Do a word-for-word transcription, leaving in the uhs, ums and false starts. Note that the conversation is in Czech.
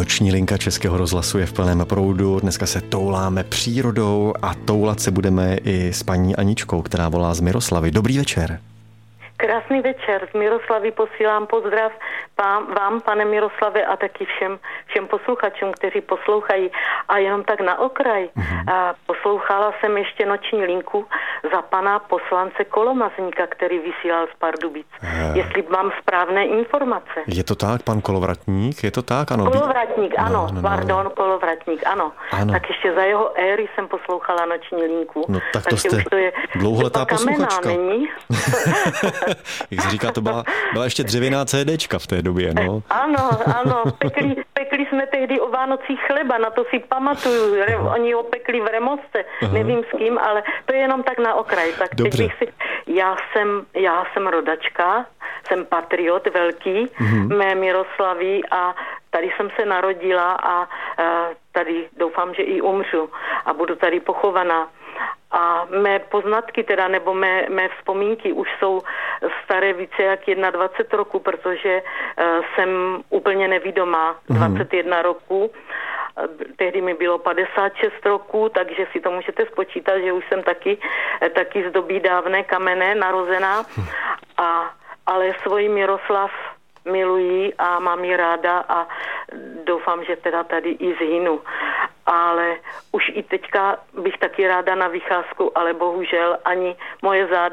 Noční linka Českého rozhlasu je v plném proudu. Dneska se touláme přírodou a toulat se budeme i s paní Aničkou, která volá z Miroslavy. Dobrý večer. Krásný večer. Z Miroslavy posílám pozdrav vám, vám, pane Miroslavě, a taky všem, všem posluchačům, kteří poslouchají. A jenom tak na okraj. Mm-hmm. A poslouchala jsem ještě noční linku za pana poslance Kolomazníka, který vysílal z Pardubic. E... Jestli mám správné informace. Je to tak, pan Kolovratník? Je to tak? Ano. Kolovratník, ano. No, no, no. Pardon, Kolovratník, ano. ano. Tak ještě za jeho éry jsem poslouchala noční linku. No tak to jste to je dlouholetá posluchačka. Není? Jak se říká, to byla, byla ještě dřevěná CDčka v té době, no. Ano, ano, pekli, pekli jsme tehdy o Vánocích chleba, na to si pamatuju. Aha. Oni ho pekli v Remostce, Aha. nevím s kým, ale to je jenom tak na okraj. Tak teď bych si, já jsem, já jsem rodačka, jsem patriot velký, mhm. mé Miroslavy a tady jsem se narodila a tady doufám, že i umřu a budu tady pochovaná. A mé poznatky teda, nebo mé, mé vzpomínky už jsou staré více jak dvacet jedna roku, protože uh, jsem úplně nevidomá, mm. dvacet jedna roku. Tehdy mi bylo padesát šest roku, takže si to můžete spočítat, že už jsem taky, taky z doby dávné kamenné narozená. A, ale svůj Miroslav miluji a mám ji ráda a doufám, že teda tady i zhynu. Ale už i teďka bych taky ráda na vycházku, ale bohužel ani moje záda